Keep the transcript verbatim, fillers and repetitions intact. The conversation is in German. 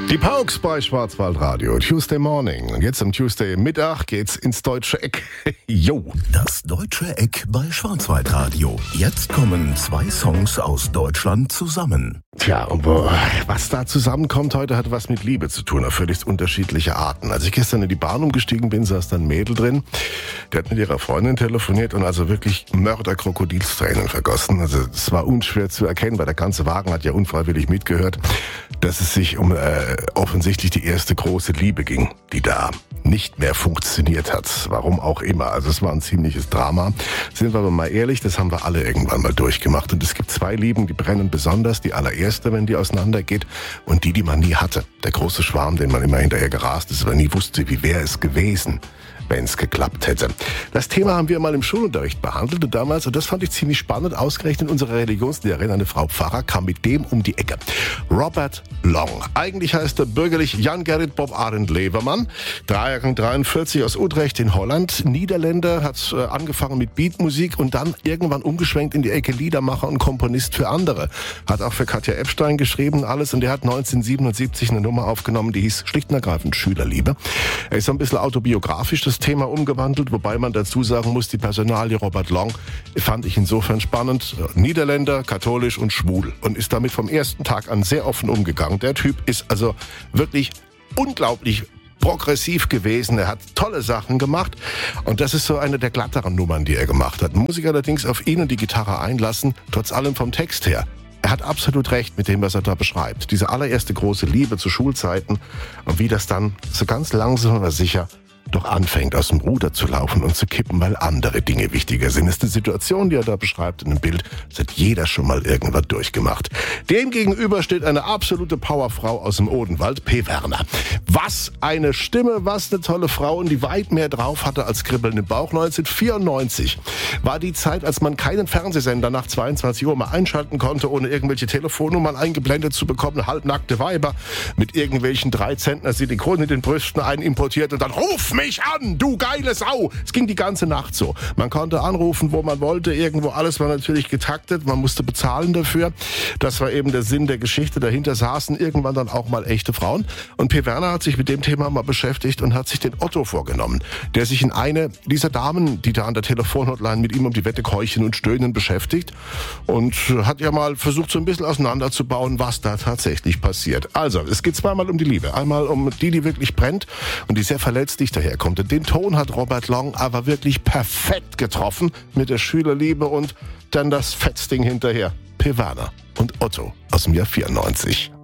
Die Pauks bei Schwarzwaldradio, Tuesday Morning. Und jetzt am Tuesday Mittag geht's ins deutsche Eck. Jo. Das deutsche Eck bei Schwarzwaldradio. Jetzt kommen zwei Songs aus Deutschland zusammen. Tja, und was da zusammenkommt heute, hat was mit Liebe zu tun, auf völlig unterschiedliche Arten. Als ich gestern in die Bahn umgestiegen bin, saß da ein Mädel drin, die hat mit ihrer Freundin telefoniert und also wirklich Mörderkrokodilstränen vergossen. Also es war unschwer zu erkennen, weil der ganze Wagen hat ja unfreiwillig mitgehört, dass es sich um äh, offensichtlich die erste große Liebe ging, die da nicht mehr funktioniert hat. Warum auch immer. Also es war ein ziemliches Drama. Sind wir aber mal ehrlich, das haben wir alle irgendwann mal durchgemacht. Und es gibt zwei Lieben, die brennen besonders. Die allererste, wenn die auseinandergeht, und die, die man nie hatte. Der große Schwarm, den man immer hinterher gerast ist, aber nie wusste, wie wäre es gewesen, wenn es geklappt hätte. Das Thema haben wir mal im Schulunterricht behandelt und damals, und das fand ich ziemlich spannend, ausgerechnet unsere Religionslehrerin, eine Frau Pfarrer, kam mit dem um die Ecke. Robert Long. Eigentlich heißt er bürgerlich Jan-Gerrit Bob Arend Levermann, Jahrgang dreiundvierzig aus Utrecht in Holland. Niederländer, hat äh, angefangen mit Beatmusik und dann irgendwann umgeschwenkt in die Ecke Liedermacher und Komponist für andere. Hat auch für Katja Epstein geschrieben alles und er hat neunzehnhundertsiebenundsiebzig eine Nummer aufgenommen, die hieß schlicht und ergreifend Schülerliebe. Er ist so ein bisschen autobiografisch, das Thema umgewandelt, wobei man dazu sagen muss, die Personalie Robert Long fand ich insofern spannend. Niederländer, katholisch und schwul und ist damit vom ersten Tag an sehr offen umgegangen. Der Typ ist also wirklich unglaublich progressiv gewesen. Er hat tolle Sachen gemacht und das ist so eine der glatteren Nummern, die er gemacht hat. Man muss sich allerdings auf ihn und die Gitarre einlassen, trotz allem vom Text her. Er hat absolut recht mit dem, was er da beschreibt. Diese allererste große Liebe zu Schulzeiten und wie das dann so ganz langsam aber sicher doch anfängt, aus dem Ruder zu laufen und zu kippen, weil andere Dinge wichtiger sind. Das ist eine Situation, die er da beschreibt in einem Bild, das hat jeder schon mal irgendwann durchgemacht. Dem gegenüber steht eine absolute Powerfrau aus dem Odenwald, P. Werner. Was eine Stimme, was eine tolle Frau und die weit mehr drauf hatte als Kribbeln im Bauch. neunzehnhundertvierundneunzig war die Zeit, als man keinen Fernsehsender nach zweiundzwanzig Uhr mal einschalten konnte, ohne irgendwelche Telefonnummern eingeblendet zu bekommen. Halbnackte Weiber mit irgendwelchen drei Zentner Silikon in den Brüsten einimportiert und dann ruf mich an, du geile Sau! Es ging die ganze Nacht so. Man konnte anrufen, wo man wollte, irgendwo, alles war natürlich getaktet, man musste bezahlen dafür. Das war eben der Sinn der Geschichte. Dahinter saßen irgendwann dann auch mal echte Frauen. Und P. Werner hat sich mit dem Thema mal beschäftigt und hat sich den Otto vorgenommen, der sich in eine dieser Damen, die da an der Telefonhotline mit ihm um die Wette keuchen und stöhnen, beschäftigt und hat ja mal versucht, so ein bisschen auseinanderzubauen, was da tatsächlich passiert. Also, es geht zweimal um die Liebe. Einmal um die, die wirklich brennt und die sehr verletzlich daherkommt. Den Ton hat Robert Long aber wirklich perfekt getroffen mit der Schülerliebe und dann das Fetzding hinterher. P. Werner und Otto aus dem Jahr vierundneunzig.